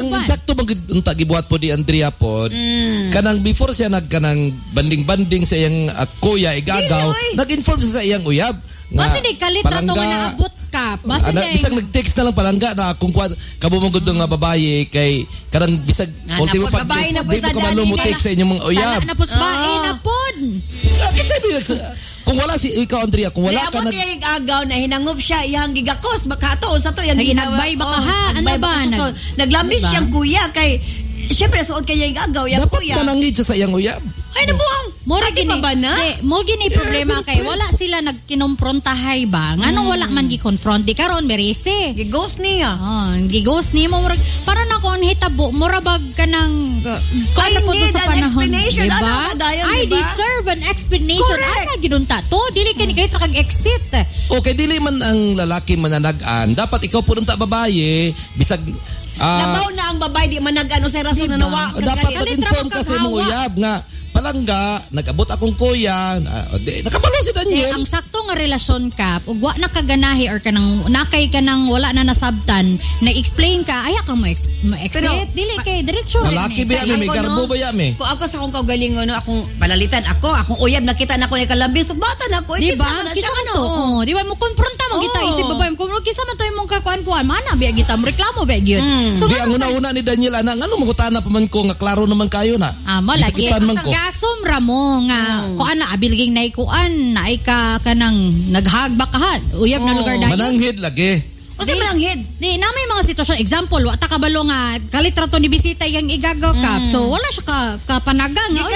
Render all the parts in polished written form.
ang insakto unta gibuhat po di Andrea po. Kanang before siya nagkanang banding-banding sa iyang kuya igagaw, nag-inform siya sa iyang uyab. Basta di kalit na ito nga naabot ka. Basta bisag nag-text na lang palangga na kung kabumugod ng babae kay karang bisag ultimo pag di mo kabalo mo text sa inyong mga uyab. Sana na po na pod. Kung wala si ikaw Andrea, kung wala ka agaw na hinangop siya iyang gigakos bakato sa to yang ginagbay baka ha ano ba naglambis siyang kuya kay syempre suod kay iyang agaw yang kuya. Dapat manangid sa iyang uyab. Ay nabuang. Mora gini ba na? Mo gini problema kay wala sila nagkinomprontahay ba? Nganong wala man gi-confront di karon merese. Gi-ghost niya. Gi-ghost niya mo para na ko hitabo mura bag kanang kaya po sa panahon. Diba? I deserve an explanation. Ano gidunta to? Dili kani kay kag exit. Okay, dili man ang lalaki mananagan. Dapat ikaw po ta babae bisag nabaw na ang babae di manag-ano sa rason na nawa. Dapat mag-inform kasi mo uyab nga palangga, nag-abot akong kuya, nakabalo si Daniel. Ang sakto nga relasyon ka, ug wa na kaganahi or kanang nakay ka nang wala na nasabtan, na-explain ka, aya kang mo-exit, dili kay diretso. Lalaki ba may garbo ba yami? Kung ako sa akong kaugalingon, akong palalitan akong uyab nakita na ko ni kalambis, ug bata na ko, diba? Kita man to. Di ba mo konfronta mo kita isip babae, kung kisa man to imong kakuan-kuan, mana biya kita mo reklamo ba gyud. So di ang una-una ni Daniel ana, ngano magutana pa man ko nga klaro naman kayo na. Malagi. Asumra mo nga kuan na abilging nay kuan na ay kanang naghagbakaan uyab na lugar dayon. Mananghid lagi. O sa mananghid. Di na may mga sitwasyon example wa ta kabalo nga kalitrato ni bisita yang igagaw ka. So wala siya kapanagang nga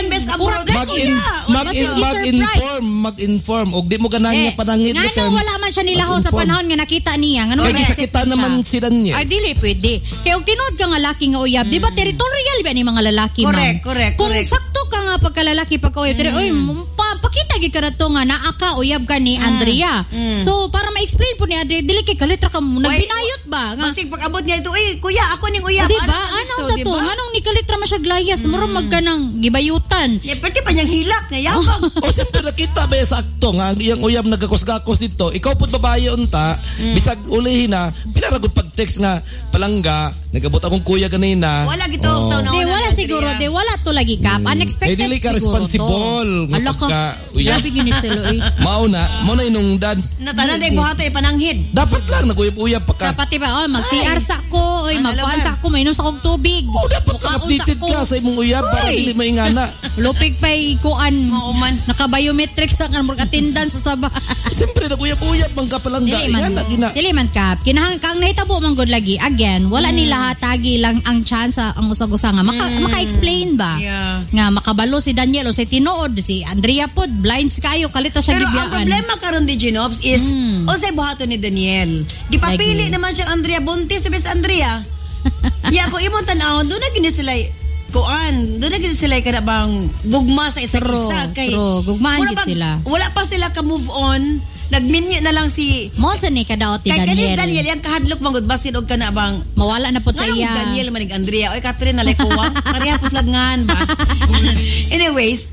mag-inform og di mo ganan nga pananghid nga no wala man siya nilaho sa panahon nga nakita niya nga kay sakita naman si Daniel. Ay dili pwede. Kay og tinud ka nga laki nga uyab, di ba territorial ba ni mga lalaki man? Correct. Kung sakto ka nga pagkalalaki pagka-uyab, oy pakita gid ka na to nga naaka uyab ka ni Andrea. So para ma-explain po ni Andrea, dili kay kalitra ka nagbinayot ba? Basig pag-abot niya ito, kuya, ako ning uyab. Diba? Anong tato? Anong ni kalitra masyaglayas? Murong magkanang gibayutan. Pati pa niyang hilak niya, yabang. O siyempre nakita ba sa akto nga, ang uyab nagkakos-gakos dito. Ikaw po't babae unta, bisag ulihin na, pinaragot pag-text nga, palangga, nagabot akong kuya ganina. Wala gito. Wala siguro. Wala to lagi kap. Unexpected dili ka responsible. Ala ka. Grabe gini silo eh. Mauna inungdan. Natanan day buhato pananghid. Dapat lang naguyab-uyab pa ka. Dapat ba mag-CR sa ko, magkuan sa ko, mainom sa kog tubig. Dapat updated ka sa imong uyab para dili maingana. Lupig pay kuan. Naka-biometrics sa kan attendance sa ba. Siyempre naguyab-uyab man ka palangga. Dili man kap. Kinahang kang nahitabo man gud lagi. Again, wala nila hatagi lang ang chance ang usag-usa nga maka-explain ba. Nga makabalo si Daniel o si tinuod si Andrea pod blinds kayo kalita siya gibiyaan. Pero ang problema karon di Genobs is say buhato ni Daniel. Gipapili naman siya Andrea buntis si Andrea. Ko imong tan-awon do na gini sila kuan, do na gini sila kada bang gugma sa isa-isa kay. Gugmaan gid sila. Wala pa sila ka move on. Nagminyo na lang si Mosa ni kadaot ni Daniel. Kay Daniel yung kahadlok mangod basin og kana bang mawala na pod sa iya. Daniel manig Andrea. Oy Catherine na lekuwang. Pareha pus lagngan ba. Anyways,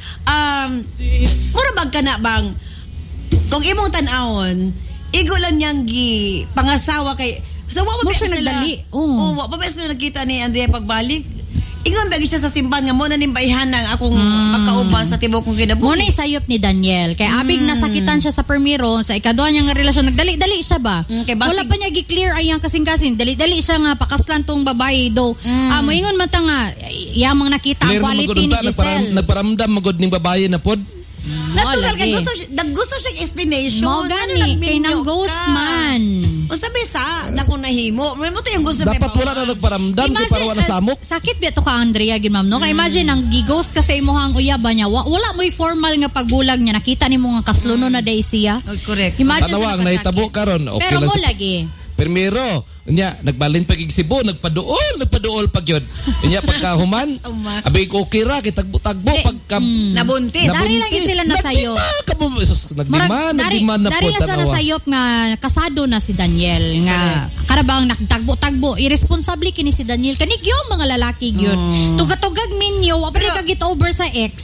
mura bag kana bang kung imong tan-awon, igo lang niyang gi pangasawa kay so wa pa sila nagdali. Wa pa sila nakita ni Andrea pagbalik. Ingon bagi siya sa simbahan nga mo na nimbaihan ng akong magkauban sa tibok kong kinabuhi. Muna isayop ni Daniel. Kay abig nasakitan siya sa permiro, sa ikaduha niyang relasyon, nagdali-dali siya ba? Wala pa niya gi-clear ayang kasing-kasing. Dali-dali siya nga pakaslan tong babae do. Moingon man ta nga, yamang nakita ang quality ni Giselle. Nagparamdam magod ning babae na pod. Natural kay gusto siya explanation. Mo gani kay nang ghost man. O sabi sa nako nahimo. Mo to yung gusto dapat wala na nagparamdam kay para wala samok. Sakit ba to ka Andrea gid ma'am no? Kay imagine ang gi-ghost ka sa imong uyaba niya. Wala mo'y formal nga pagbulag niya. Nakita nimo nga kasluno na day siya. Correct. Tanawang nahitabo karon. Okay. Pero mo lagi. Primero, nagbalin pagig Cebu, nagpaduol pag yun. Pagkahuman, abay ko kira, kitagbo-tagbo, pagka nabuntis. Dari lang sila nasayop. Nagdiman na po. Dari lang sila nasayop nga kasado na si Daniel. Nga, karabang nagtagbo-tagbo, irresponsable kini si Daniel. Kanig yung mga lalaki yun. Tugatugag minyo, wapre ka get over sa ex.